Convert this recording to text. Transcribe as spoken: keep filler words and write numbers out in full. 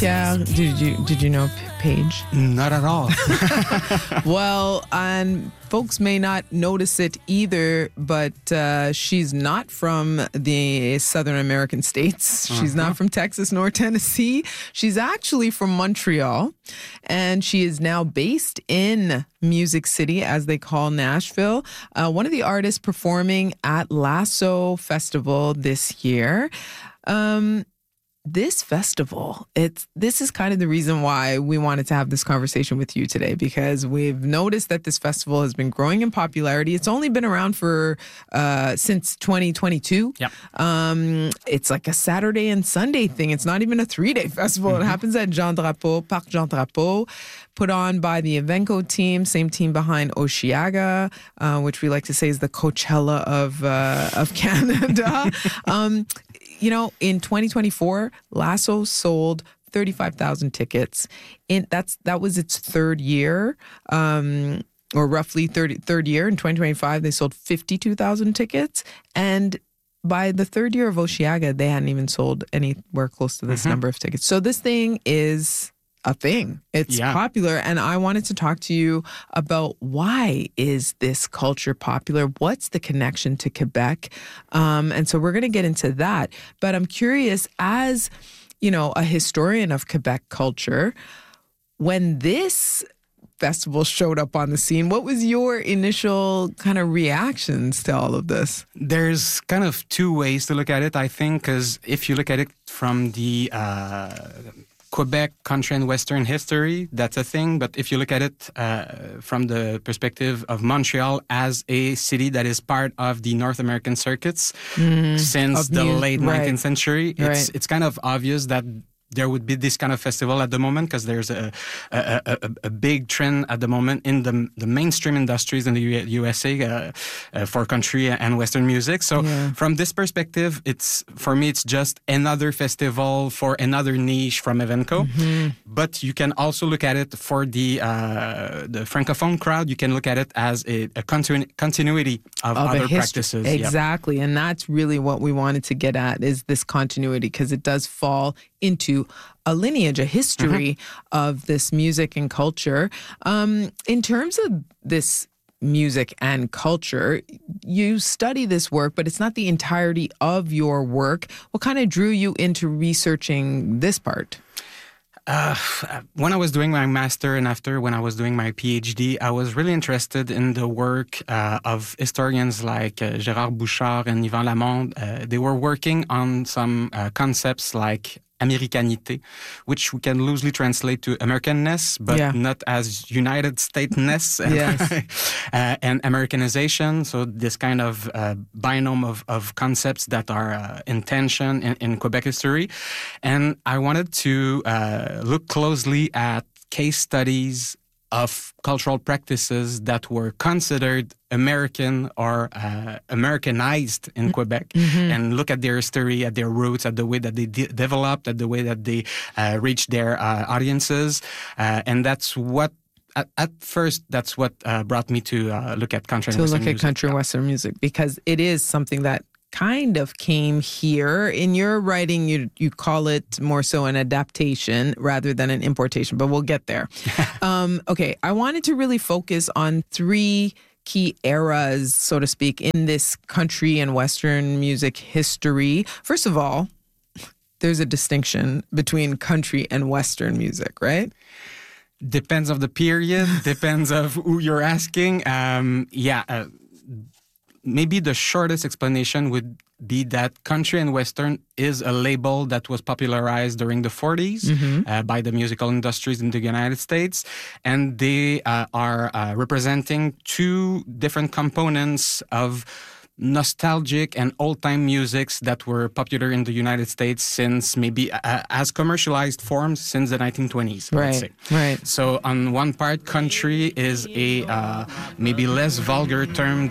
Pierre, did you did you know Paige? Not at all. Well, and folks may not notice it either, but uh, she's not from the Southern American states. She's uh-huh. not from Texas nor Tennessee. She's actually from Montreal, and she is now based in Music City, as they call Nashville. Uh, one of the artists performing at Lasso Festival this year. Um, This festival, it's this is kind of the reason why we wanted to have this conversation with you today, because we've noticed that this festival has been growing in popularity. It's only been around for uh, since twenty twenty-two. Yep. Um, it's like a Saturday and Sunday thing. It's not even a three-day festival. Mm-hmm. It happens at Jean Drapeau, Parc Jean Drapeau, put on by the Evenco team, same team behind Osheaga, uh, which we like to say is the Coachella of uh, of Canada. um, You know, in twenty twenty-four, Lasso sold thirty-five thousand tickets. In that's that was its third year, um, or roughly thirty, third year. In twenty twenty-five, they sold fifty-two thousand tickets. And by the third year of Osheaga, they hadn't even sold anywhere close to this mm-hmm. number of tickets. So this thing is a thing. It's yeah. popular. And I wanted to talk to you about why is this culture popular? What's the connection to Quebec? Um, and so we're going to get into that. But I'm curious, as, you know, a historian of Quebec culture, when this festival showed up on the scene, what was your initial kind of reactions to all of this? There's kind of two ways to look at it, I think, because if you look at it from the uh, Quebec country and Western history, that's a thing. But if you look at it uh, from the perspective of Montreal as a city that is part of the North American circuits mm, since the mu- late right. nineteenth century, it's right. it's kind of obvious that there would be this kind of festival at the moment, because there's a a, a a big trend at the moment in the the mainstream industries in the U S A uh, uh, for country and Western music. So yeah. from this perspective, it's for me it's just another festival for another niche from Evenco. Mm-hmm. But you can also look at it for the uh, the francophone crowd. You can look at it as a, a continu- continuity of, of other practices. Exactly, yep. And that's really what we wanted to get at, is this continuity, because it does fall into a lineage, a history mm-hmm. of this music and culture. Um, in terms of this music and culture, you study this work, but it's not the entirety of your work. What kind of drew you into researching this part? Uh, when I was doing my master and after when I was doing my PhD, I was really interested in the work uh, of historians like uh, Gérard Bouchard and Yvan Lamonde. Uh, they were working on some uh, concepts like Americanité, which we can loosely translate to Americanness, but yeah. not as United States-ness, and, yes. uh, and Americanization. So this kind of uh, binomial of, of concepts that are uh, in tension in, in Quebec history. And I wanted to uh, look closely at case studies of cultural practices that were considered American or uh, Americanized in mm-hmm. Quebec, mm-hmm. and look at their history, at their roots, at the way that they de- developed, at the way that they uh, reached their uh, audiences. Uh, and that's what, at, at first, that's what uh, brought me to uh, look at country and to Western look at music. country and Western music, because it is something that kind of came here. In your writing, you you call it more so an adaptation rather than an importation, but we'll get there. um, okay, I wanted to really focus on three key eras, so to speak, in this country and Western music history. First of all, there's a distinction between country and Western music, right? Depends of the period, depends of who you're asking. Um, yeah, uh, maybe the shortest explanation would be that country and Western is a label that was popularized during the forties mm-hmm. uh, by the musical industries in the United States. And they uh, are uh, representing two different components of nostalgic and old-time musics that were popular in the United States since maybe uh, as commercialized forms since the nineteen twenties. Right, let's say. right. So on one part, country is a uh, maybe less vulgar term